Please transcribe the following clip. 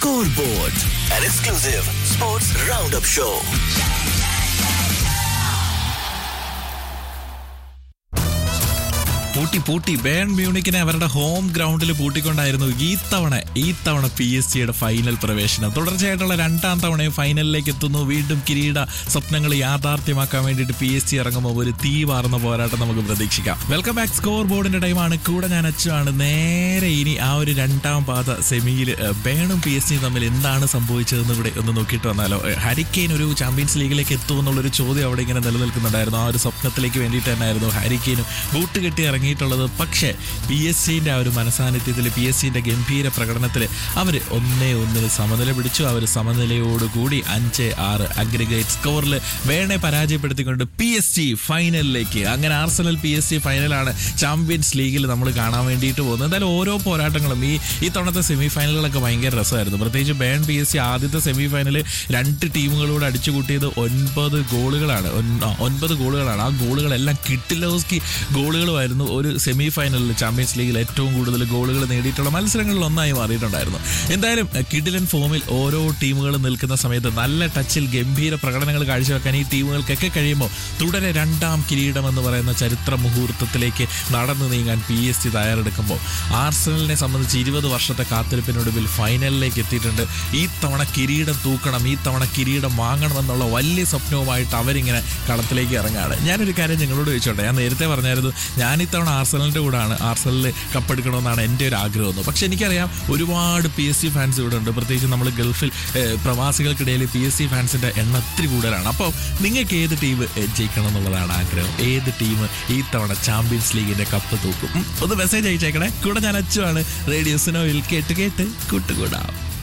Scoreboard, an exclusive sports roundup show. പൂട്ടി burn മ്യൂണിക്കിനെ അവരുടെ home ഗ്രൗണ്ടിൽ പൂട്ടിക്കൊണ്ടായിരുന്നു ഈ തവണ PSG യുടെ ഫൈനൽ പ്രവേശനം. തുടർച്ചയായിട്ടുള്ള രണ്ടാം തവണയും ഫൈനലിലേക്ക് എത്തുന്നു. വീണ്ടും കിരീട സ്വപ്നങ്ങൾ യാഥാർത്ഥ്യമാക്കാൻ വേണ്ടിയിട്ട് PSG ഇറങ്ങുമ്പോൾ ഒരു തീ വാർന്ന പോരാട്ടം നമുക്ക് പ്രതീക്ഷിക്കാം. Welcome back. സ്കോർ ബോർഡിന്റെ ടൈമാണ്. കൂടെ ഞാൻ അച്ചുവാണ്. നേരെ ഇനി ആ ഒരു രണ്ടാം പാദ സെമിയിൽ ബേണും PSG തമ്മിൽ എന്താണ് സംഭവിച്ചതെന്ന് ഇവിടെ ഒന്ന് നോക്കിയിട്ട് വന്നാലോ. ഹാരി കെയ്ൻ ഒരു ചാമ്പ്യൻസ് ലീഗിലേക്ക് എത്തുമെന്നുള്ളൊരു ചോദ്യം അവിടെ ഇങ്ങനെ നിലനിൽക്കുന്നുണ്ടായിരുന്നു. ആ ഒരു സ്വപ്നത്തിലേക്ക് വേണ്ടിയിട്ട് തന്നെയായിരുന്നു ഹാരി കെയ്നും ബൂട്ട് കെട്ടി ഇറങ്ങിയിട്ടുള്ളത്. പക്ഷേ PSG ആ ഒരു മനസാന്നിധ്യത്തിൽ, PSG ഗംഭീര പ്രകടനത്തിൽ അവർ 1-1 സമനില പിടിച്ചു. അവർ സമനിലയോടുകൂടി 5-6 അഗ്രിഗേറ്റ് സ്കോറിൽ വേണെ പരാജയപ്പെടുത്തിക്കൊണ്ട് PSG ഫൈനലിലേക്ക്. അങ്ങനെ ആർസണൽ PSG ഫൈനലാണ് ചാമ്പ്യൻസ് ലീഗിൽ നമ്മൾ കാണാൻ വേണ്ടിയിട്ട് പോകുന്നത്. എന്തായാലും ഓരോ പോരാട്ടങ്ങളും ഈ തവണത്തെ സെമി ഫൈനലുകളൊക്കെ ഭയങ്കര രസമായിരുന്നു. പ്രത്യേകിച്ച് ബേൺ PSG ആദ്യത്തെ സെമി ഫൈനലിൽ 2 ടീമുകളോട് അടിച്ചുകൂട്ടിയത് 9 ഗോളുകളാണ്. ആ ഗോളുകളെല്ലാം കിട്ടിലോസ്കി ഗോളുകളുമായിരുന്നു. ഒരു സെമി ഫൈനലിൽ ചാമ്പ്യൻസ് ലീഗിൽ ഏറ്റവും കൂടുതൽ ഗോളുകൾ നേടിയിട്ടുള്ള മത്സരങ്ങളിൽ ഒന്നായി മാറിയിട്ടുണ്ടായിരുന്നു. എന്തായാലും കിടിലൻ ഫോമിൽ ഓരോ ടീമുകളും നിൽക്കുന്ന സമയത്ത് നല്ല ടച്ചിൽ ഗംഭീര പ്രകടനങ്ങൾ കാഴ്ചവെക്കാൻ ഈ ടീമുകൾക്കൊക്കെ കഴിയുമ്പോൾ തുടരെ രണ്ടാം കിരീടം എന്ന് പറയുന്ന ചരിത്ര മുഹൂർത്തത്തിലേക്ക് നടന്നു നീങ്ങാൻ PSG തയ്യാറെടുക്കുമ്പോൾ ആർസണലിനെ സംബന്ധിച്ച് 20 വർഷത്തെ കാത്തിരിപ്പിനൊടുവിൽ ഫൈനലിലേക്ക് എത്തിയിട്ടുണ്ട്. ഈ തവണ കിരീടം തൂക്കണം, ഈ തവണ കിരീടം വാങ്ങണമെന്നുള്ള വലിയ സ്വപ്നവുമായിട്ട് അവരിങ്ങനെ കളത്തിലേക്ക് ഇറങ്ങുകയാണ്. ഞാനൊരു കാര്യം നിങ്ങളോട് ചോദിച്ചോട്ടെ. ഞാൻ നേരത്തെ പറഞ്ഞായിരുന്നു ഞാൻ ഇത്തവണ ആർസണലിൻ്റെ കൂടാണ്, ആർസണലിൽ കപ്പെടുക്കണമെന്നാണ് എൻ്റെ ഒരു ആഗ്രഹം. പക്ഷെ എനിക്കറിയാം ഒരുപാട് PSG ഫാൻസ് ഇവിടെ ഉണ്ട്. പ്രത്യേകിച്ച് നമ്മൾ ഗൾഫിൽ പ്രവാസികൾക്കിടയിൽ PSG ഫാൻസിൻ്റെ എണ്ണം ഒത്തിരി കൂടുതലാണ്. അപ്പോൾ നിങ്ങൾക്ക് ഏത് ടീം ജയിക്കണം എന്നുള്ളതാണ് ആഗ്രഹം? ഏത് ടീം ഈ തവണ ചാമ്പ്യൻസ് ലീഗിൻ്റെ കപ്പ് തൂക്കും? ഒന്ന് മെസ്സേജ് അയച്ചേക്കണേ. കൂടെ ഞാൻ അച്ചുവാണ്. റേഡിയോ സുനോയിൽ കേട്ട് കൂട്ടുകൂടാം.